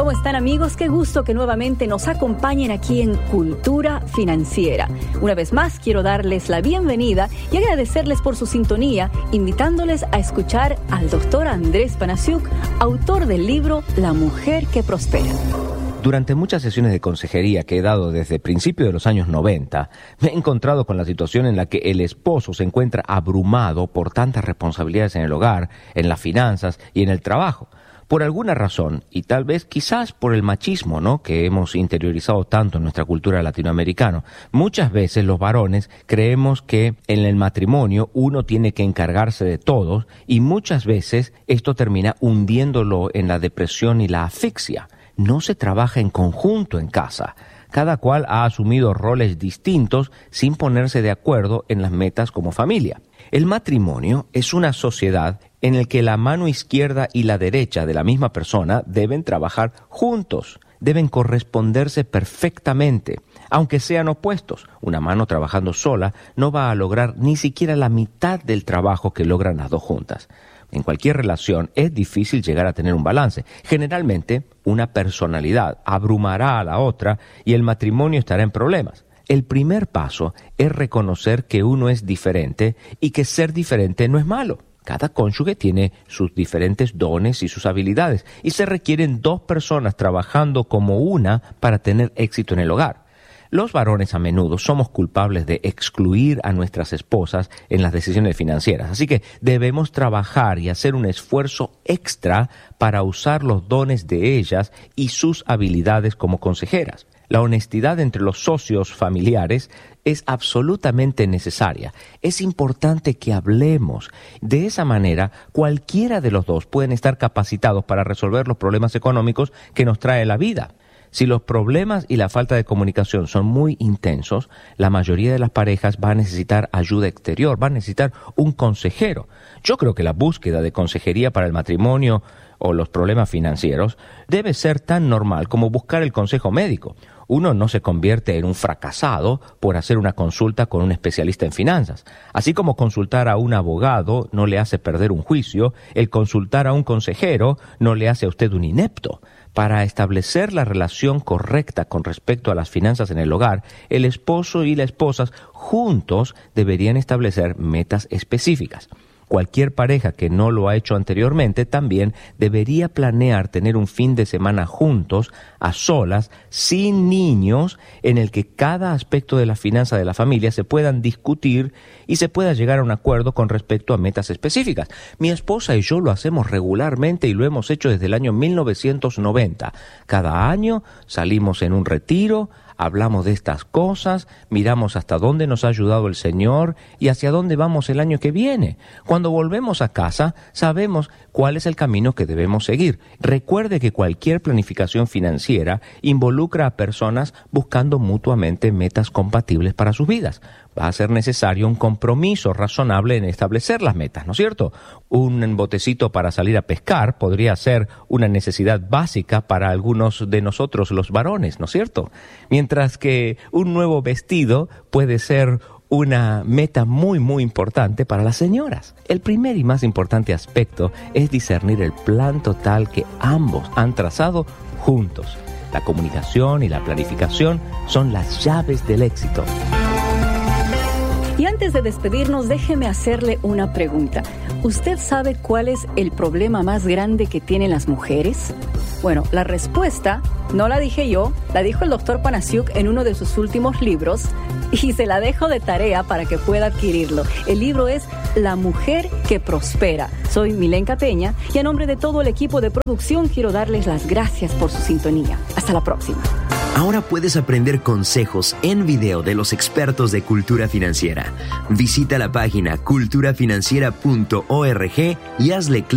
¿Cómo están, amigos? Qué gusto que nuevamente nos acompañen aquí en Cultura Financiera. Una vez más, quiero darles la bienvenida y agradecerles por su sintonía, invitándoles a escuchar al doctor Andrés Panasiuk, autor del libro La Mujer que Prospera. Durante muchas sesiones de consejería que he dado desde principios de los años 90, me he encontrado con la situación en la que el esposo se encuentra abrumado por tantas responsabilidades en el hogar, en las finanzas y en el trabajo. Por alguna razón, y tal vez quizás por el machismo, ¿no?, que hemos interiorizado tanto en nuestra cultura latinoamericana, muchas veces los varones creemos que en el matrimonio uno tiene que encargarse de todo y muchas veces esto termina hundiéndolo en la depresión y la asfixia. No se trabaja en conjunto en casa. Cada cual ha asumido roles distintos sin ponerse de acuerdo en las metas como familia. El matrimonio es una sociedad en la que la mano izquierda y la derecha de la misma persona deben trabajar juntos, deben corresponderse perfectamente, aunque sean opuestos. Una mano trabajando sola no va a lograr ni siquiera la mitad del trabajo que logran las dos juntas. En cualquier relación es difícil llegar a tener un balance. Generalmente, una personalidad abrumará a la otra y el matrimonio estará en problemas. El primer paso es reconocer que uno es diferente y que ser diferente no es malo. Cada cónyuge tiene sus diferentes dones y sus habilidades y se requieren dos personas trabajando como una para tener éxito en el hogar. Los varones a menudo somos culpables de excluir a nuestras esposas en las decisiones financieras, así que debemos trabajar y hacer un esfuerzo extra para usar los dones de ellas y sus habilidades como consejeras. La honestidad entre los socios familiares es absolutamente necesaria. Es importante que hablemos. De esa manera, cualquiera de los dos pueden estar capacitados para resolver los problemas económicos que nos trae la vida. Si los problemas y la falta de comunicación son muy intensos, la mayoría de las parejas va a necesitar ayuda exterior, va a necesitar un consejero. Yo creo que la búsqueda de consejería para el matrimonio o los problemas financieros debe ser tan normal como buscar el consejo médico. Uno no se convierte en un fracasado por hacer una consulta con un especialista en finanzas. Así como consultar a un abogado no le hace perder un juicio, el consultar a un consejero no le hace a usted un inepto. Para establecer la relación correcta con respecto a las finanzas en el hogar, el esposo y la esposa juntos deberían establecer metas específicas. Cualquier pareja que no lo ha hecho anteriormente también debería planear tener un fin de semana juntos, a solas, sin niños, en el que cada aspecto de la finanza de la familia se puedan discutir y se pueda llegar a un acuerdo con respecto a metas específicas. Mi esposa y yo lo hacemos regularmente y lo hemos hecho desde el año 1990. Cada año salimos en un retiro, hablamos de estas cosas, miramos hasta dónde nos ha ayudado el Señor y hacia dónde vamos el año que viene. Cuando volvemos a casa, sabemos cuál es el camino que debemos seguir. Recuerde que cualquier planificación financiera involucra a personas buscando mutuamente metas compatibles para sus vidas. Va a ser necesario un compromiso razonable en establecer las metas, ¿no es cierto? Un botecito para salir a pescar podría ser una necesidad básica para algunos de nosotros los varones, ¿no es cierto? Mientras que un nuevo vestido puede ser una meta muy, muy importante para las señoras. El primer y más importante aspecto es discernir el plan total que ambos han trazado juntos. La comunicación y la planificación son las llaves del éxito. Y antes de despedirnos, déjeme hacerle una pregunta. ¿Usted sabe cuál es el problema más grande que tienen las mujeres? Bueno, la respuesta no la dije yo, la dijo el doctor Panasiuk en uno de sus últimos libros y se la dejo de tarea para que pueda adquirirlo. El libro es La Mujer que Prospera. Soy Milenka Peña y a nombre de todo el equipo de producción quiero darles las gracias por su sintonía. Hasta la próxima. Ahora puedes aprender consejos en video de los expertos de cultura financiera. Visita la página culturafinanciera.org y hazle clic